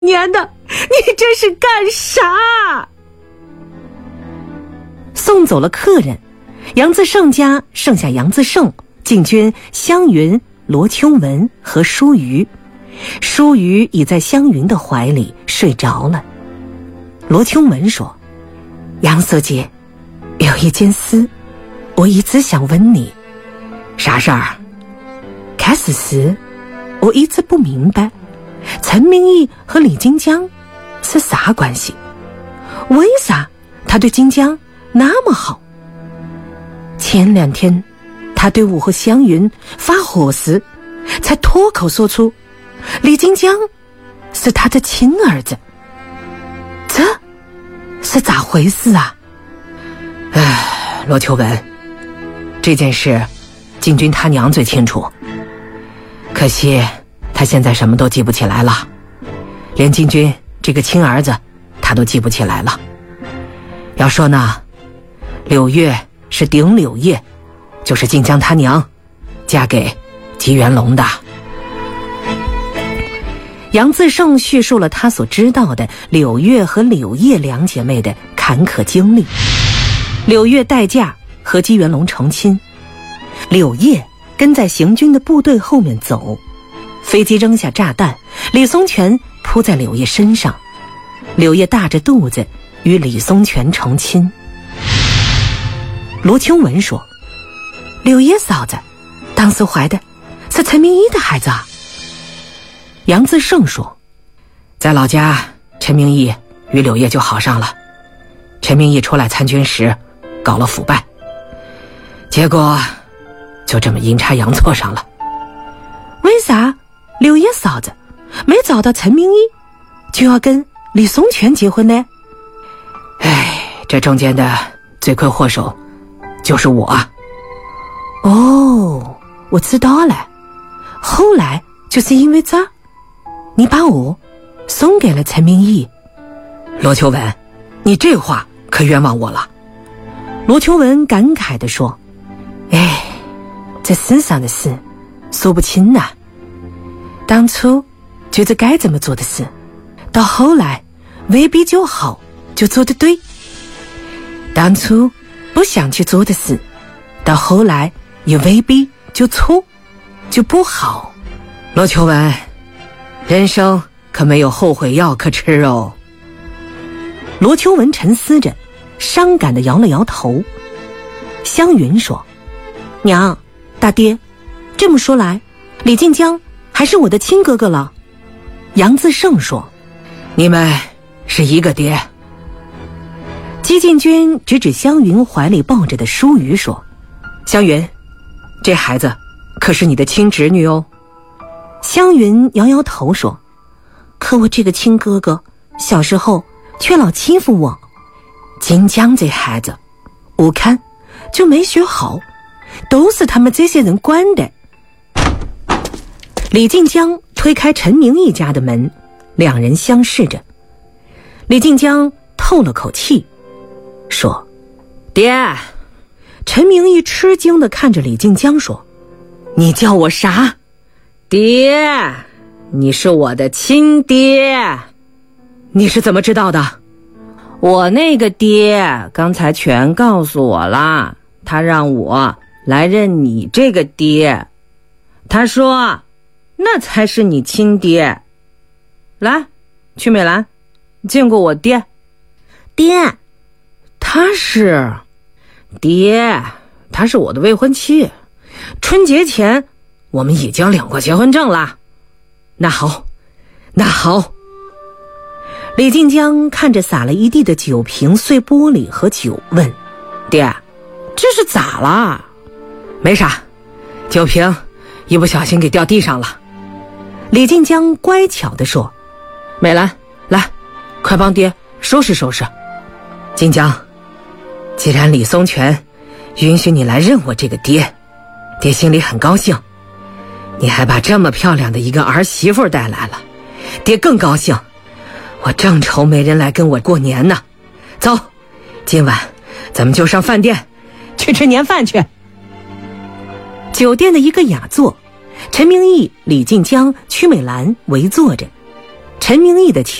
年的，你这是干啥？送走了客人，杨自胜家剩下杨自胜、进军湘云、罗秋文和舒瑜。舒瑜已在湘云的怀里睡着了。罗秋文说：“杨小姐，有一件事，我一直想问你。 啥事儿？ 开始时，我一直不明白，陈明义和李金江是啥关系？为啥他对金江那么好？前2天，他对我和湘云发火时，才脱口说出李金江是他的亲儿子，这是咋回事啊？” 罗秋文，这件事禁军他娘最清楚，可惜他现在什么都记不起来了，连禁军这个亲儿子他都记不起来了。要说呢，柳月是顶柳叶，就是晋江他娘嫁给吉元龙的。 杨自胜叙述了他所知道的柳月和柳叶两姐妹的坎坷经历。柳月待嫁和吉元龙成亲，柳叶跟在行军的部队后面走，飞机扔下炸弹，李松泉扑在柳叶身上，柳叶大着肚子与李松泉成亲。罗秋文说：“柳叶嫂子当时怀的是陈明义的孩子啊。”杨自胜说：“ 在老家，陈明义与柳叶就好上了。陈明义出来参军时搞了腐败，结果就这么阴差阳错上了。 为啥柳叶嫂子没找到陈明义就要跟李松泉结婚呢？” 这中间的罪魁祸首就是我啊。 哦，我知道了，后来就是因为这，你把我送给了陈明义。 罗秋文，你这话可冤枉我了。 罗秋文感慨地说：“这世上的事说不清啊，当初觉得该这么做的事，到后来未必就好，就做得对；当初不想去做的事，到后来也未必就错，就不好。” 罗秋文，人生可没有后悔药可吃哦。 罗秋文沉思着，伤感地摇了摇头。湘云说：“娘，大爹，这么说来，李晋江还是我的亲哥哥了。”杨自胜说：“ 你们是一个爹。” 姬进军指指湘云怀里抱着的舒瑜说：“ 湘云，这孩子可是你的亲侄女哦。” 湘云摇摇头说：“可我这个亲哥哥小时候却老欺负我，晋江这孩子我看就没学好，都是他们这些人惯的。”李晋江推开陈明义家的门，两人相视着。李晋江透了口气说：“ 爹。” 陈明义吃惊地看着李晋江说：“你叫我啥？”“ 爹，你是我的亲爹。”“你是怎么知道的？”“ 我那个爹刚才全告诉我了，他让我来认你这个爹，他说那才是你亲爹。来，曲美兰，见过我爹。”“ 爹， 他是爹，他是我的未婚妻，春节前我们已经领过结婚证了。”“那好，那好。” 李晋江看着洒了一地的酒瓶、碎玻璃和酒问：“ 爹，这是咋了？”“ 没啥，酒瓶一不小心给掉地上了。” 李晋江乖巧地说：“ 美兰，来，快帮爹收拾收拾。晋江，既然李松泉允许你来认我这个爹，爹心里很高兴。你还把这么漂亮的一个儿媳妇带来了，爹更高兴。我正愁没人来跟我过年呢。走，今晚咱们就上饭店去吃年饭去。” 酒店的一个雅座，陈明义、李晋江、曲美兰围坐着。 陈明义的